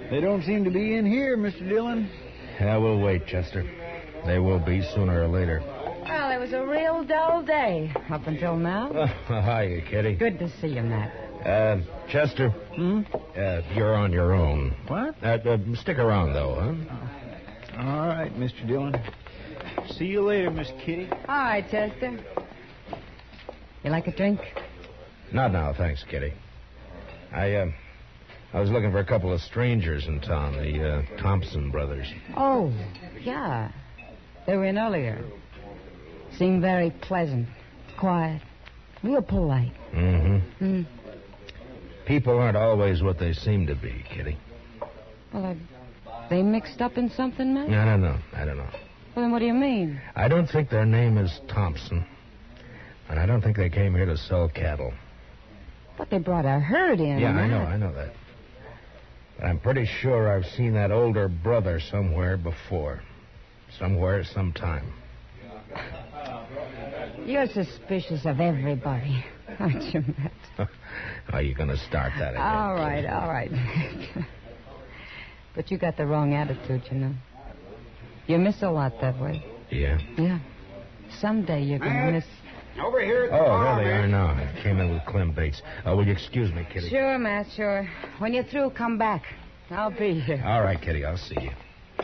They don't seem to be in here, Mr. Dillon. Yeah, we'll wait, Chester. They will be sooner or later. Well, it was a real dull day up until now. Hiya, Kitty. Good to see you, Matt. Chester. You're on your own. What? Stick around, though, huh? All right, Mr. Dillon. See you later, Miss Kitty. All right, Chester. You like a drink? Not now, thanks, Kitty. I was looking for a couple of strangers in town, the Thompson brothers. Oh, yeah. They were in earlier. Seemed very pleasant, quiet, real polite. Mm-hmm. People aren't always what they seem to be, Kitty. Well, are they mixed up in something, Matt? I don't know. Well, then what do you mean? I don't think their name is Thompson. And I don't think they came here to sell cattle. But they brought a herd in. Yeah, Matt. I know that. But I'm pretty sure I've seen that older brother somewhere before. Somewhere, sometime. You're suspicious of everybody, aren't you, Matt? Are you going to start that again? All right. But you got the wrong attitude, you know. You miss a lot that way. Yeah? Yeah. Someday you're going to miss... Over here at the bar, there they are now. I came in with Clem Bates. Will you excuse me, Kitty? Sure, Matt, sure. When you're through, come back. I'll be here. All right, Kitty, I'll see you.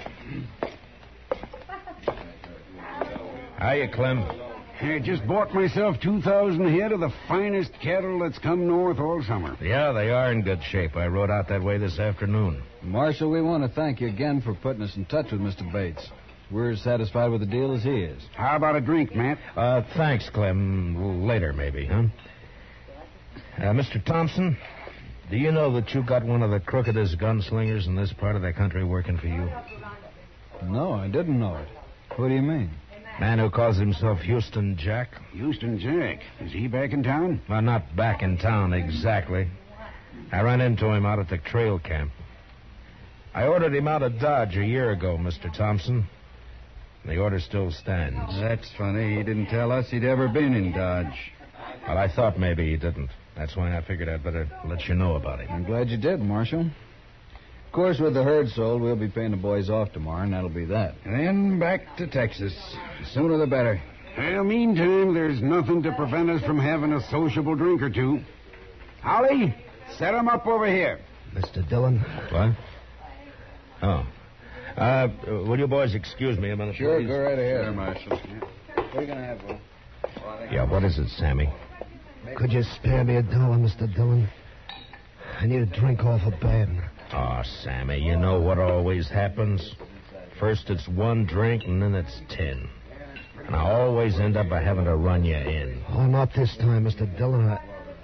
Hiya, Clem. I just bought myself 2,000 head of the finest cattle that's come north all summer. Yeah, they are in good shape. I rode out that way this afternoon. Marshal, we want to thank you again for putting us in touch with Mr. Bates. We're as satisfied with the deal as he is. How about a drink, Matt? Thanks, Clem. Later, maybe, huh? Mr. Thompson, do you know that you got one of the crookedest gunslingers in this part of the country working for you? No, I didn't know it. What do you mean? Man who calls himself Houston Jack. Houston Jack. Is he back in town? Well, not back in town exactly. I ran into him out at the trail camp. I ordered him out of Dodge a year ago, Mr. Thompson. The order still stands. That's funny. He didn't tell us he'd ever been in Dodge. Well, I thought maybe he didn't. That's why I figured I'd better let you know about it. I'm glad you did, Marshal. Of course, with the herd sold, we'll be paying the boys off tomorrow, and that'll be that. And then back to Texas. The sooner the better. Well, meantime, there's nothing to prevent us from having a sociable drink or two. Holly, set 'em up over here. Mr. Dillon? What? Oh. Will you boys excuse me a minute, Sure, please? go right ahead. Sure, Marshal. What are you going to have, Will? Yeah, what is it, Sammy? Could you spare me $1, Mr. Dillon? I need a drink awful bad. Oh, Sammy, you know what always happens? First it's one drink, and then it's 10. And I always end up by having to run you in. Oh, not this time, Mr. Dillon.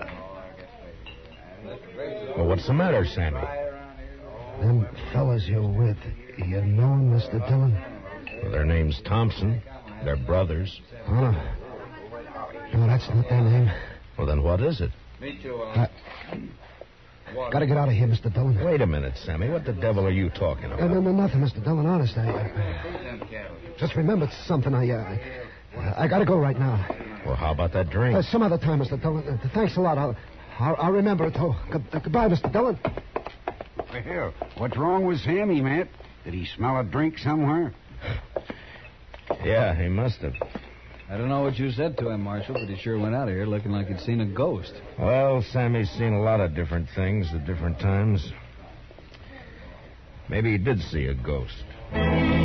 Well, what's the matter, Sammy? Them fellas you're with, you know 'em, Mr. Dillon? Well, their name's Thompson. They're brothers. Oh, no. No, that's not their name. Well, then what is it? Me too, Gotta get out of here, Mr. Dillon. Wait a minute, Sammy. What the devil are you talking about? No, nothing, Mr. Dillon. Honest, just remembered something. I gotta go right now. Well, how about that drink? Some other time, Mr. Dillon. Thanks a lot. I'll remember it. Oh, goodbye, Mr. Dillon. Well, what's wrong with Sammy, Matt? Did he smell a drink somewhere? Yeah, he must have. I don't know what you said to him, Marshal, but he sure went out of here looking like he'd seen a ghost. Well, Sammy's seen a lot of different things at different times. Maybe he did see a ghost.